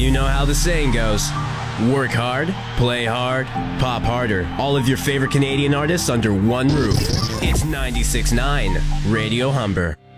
You know how the saying goes. Work hard, play hard, pop harder. All of your favorite Canadian artists under one roof. It's 96.9 Radio Humber.